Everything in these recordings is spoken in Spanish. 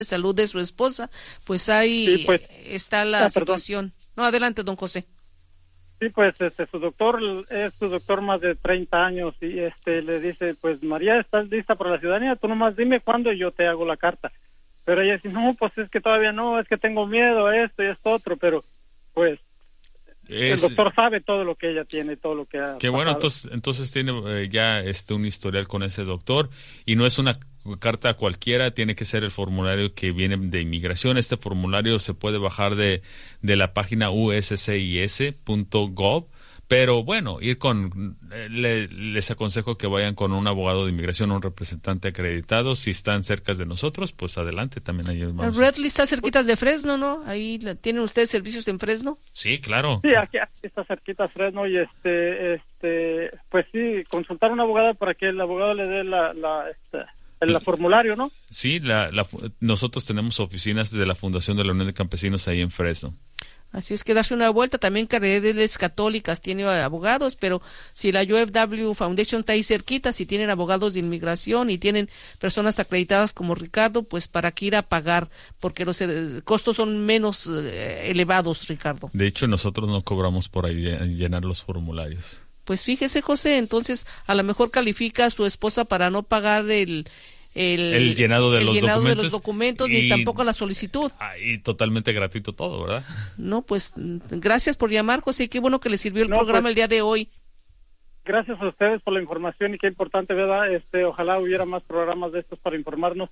salud de su esposa, pues ahí Sí, pues, está la perdón. situación. No, adelante, don José. Sí, pues su doctor es su doctor más de 30 años y le dice, pues María, ¿estás lista para la ciudadanía? Tú nomás dime cuándo y yo te hago la carta. Pero ella dice, no, pues es que todavía no, es que tengo miedo, esto y esto otro, pero pues el doctor sabe todo lo que ella tiene, todo lo que ha Qué bueno, pasado. entonces tiene ya un historial con ese doctor y no es una carta cualquiera, tiene que ser el formulario que viene de inmigración. Este formulario se puede bajar de la página uscis.gov, pero bueno, les aconsejo que vayan con un abogado de inmigración, un representante acreditado. Si están cerca de nosotros, pues adelante, también ahí vamos. Redley está cerquitas de Fresno, ¿no? Ahí tienen ustedes servicios en Fresno. Sí, claro. Sí, aquí está cerquita Fresno y pues sí, consultar a un abogado para que el abogado le dé el formulario, ¿no? Sí, nosotros tenemos oficinas de la Fundación de la Unión de Campesinos ahí en Fresno. Así es que darse una vuelta. También Caredeles Católicas tiene abogados, pero si la UFW Foundation está ahí cerquita, si tienen abogados de inmigración y tienen personas acreditadas como Ricardo, pues para qué ir a pagar, porque los costos son menos elevados, Ricardo. De hecho, nosotros no cobramos por ahí llenar los formularios. Pues fíjese, José, entonces a lo mejor califica a su esposa para no pagar el llenado de los documentos ni tampoco la solicitud. Y totalmente gratuito todo, ¿verdad? No, pues gracias por llamar, José, qué bueno que le sirvió el programa el día de hoy. Gracias a ustedes por la información y qué importante, ¿verdad? Ojalá hubiera más programas de estos para informarnos.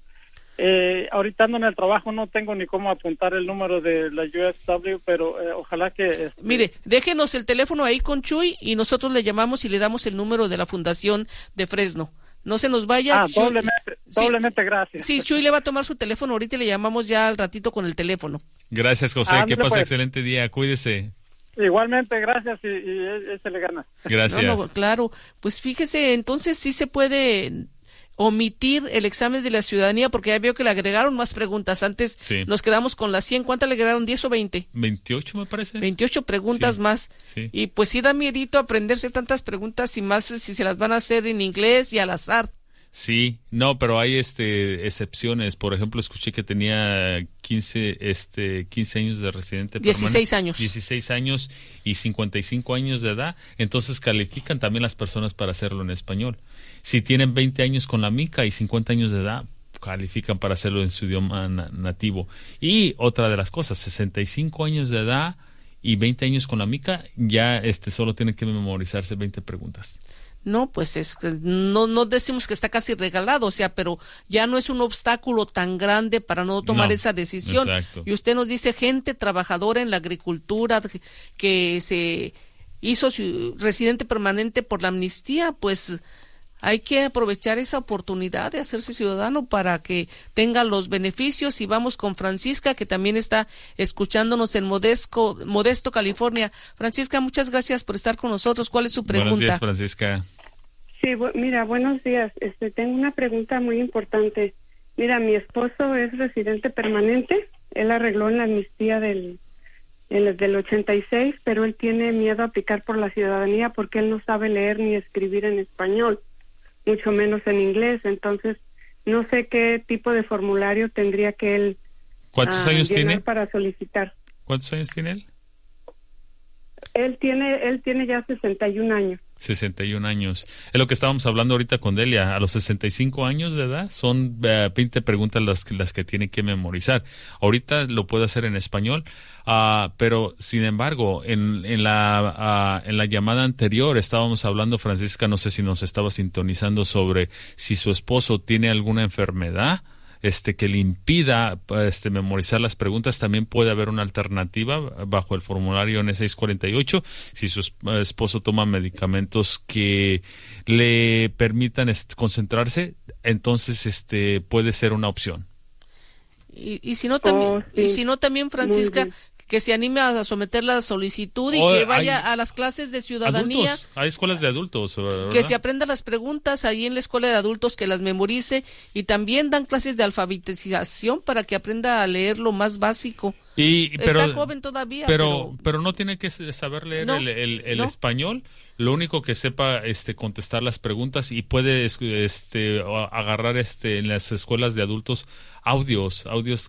Ahorita ando en el trabajo, no tengo ni cómo apuntar el número de la USW, pero ojalá que... Mire, déjenos el teléfono ahí con Chuy y nosotros le llamamos y le damos el número de la Fundación de Fresno. No se nos vaya. Doblemente gracias. Sí, Chuy le va a tomar su teléfono ahorita y le llamamos ya al ratito con el teléfono. Gracias, José. Que pase excelente día. Cuídese. Igualmente, gracias y se le gana. Gracias. No, claro. Pues fíjese, entonces sí se puede omitir el examen de la ciudadanía porque ya veo que le agregaron más preguntas. Antes nos quedamos con las 100. ¿Cuántas le agregaron? ¿10 o 20? 28 me parece. 28 preguntas más. Sí. Y pues sí da miedito aprenderse tantas preguntas y más si se las van a hacer en inglés y al azar. Sí, no, pero hay excepciones. Por ejemplo, escuché que tenía 15 años de residente 16 años. 16 años y 55 años de edad. Entonces califican también las personas para hacerlo en español. Si tienen 20 años con la mica y 50 años de edad, califican para hacerlo en su idioma nativo. Y otra de las cosas, 65 años de edad y 20 años con la mica, ya solo tienen que memorizarse 20 preguntas. No, pues no decimos que está casi regalado, o sea, pero ya no es un obstáculo tan grande para no tomar esa decisión. Exacto. Y usted nos dice gente trabajadora en la agricultura que se hizo residente permanente por la amnistía, pues hay que aprovechar esa oportunidad de hacerse ciudadano para que tenga los beneficios. Y vamos con Francisca, que también está escuchándonos en Modesto, California. Francisca, muchas gracias por estar con nosotros. ¿Cuál es su pregunta? Buenos días, Francisca. Sí, mira, buenos días. Tengo una pregunta muy importante. Mira, mi esposo es residente permanente. Él arregló en la amnistía del 86, pero él tiene miedo a aplicar por la ciudadanía porque él no sabe leer ni escribir en español, mucho menos en inglés. Entonces, no sé qué tipo de formulario tendría que él ¿Cuántos años tiene para solicitar? ¿Cuántos años tiene él? Él tiene ya 61 años. 61 años. Es lo que estábamos hablando ahorita con Delia. A los 65 años de edad son 20 preguntas las que tiene que memorizar. Ahorita lo puede hacer en español, pero sin embargo, en la llamada anterior estábamos hablando, Francisca, no sé si nos estaba sintonizando sobre si su esposo tiene alguna enfermedad que le impida memorizar las preguntas. También puede haber una alternativa bajo el formulario N648 si su esposo toma medicamentos que le permitan concentrarse, entonces puede ser una opción. Y si no también, y si no también, Francisca, que se anime a someter la solicitud y que vaya a las clases de ciudadanía. Adultos, hay escuelas de adultos, ¿verdad? Que se aprenda las preguntas ahí en la escuela de adultos, que las memorice, y también dan clases de alfabetización para que aprenda a leer lo más básico. Está joven todavía. Pero no tiene que saber leer el español. Lo único que sepa contestar las preguntas, y puede agarrar en las escuelas de adultos audios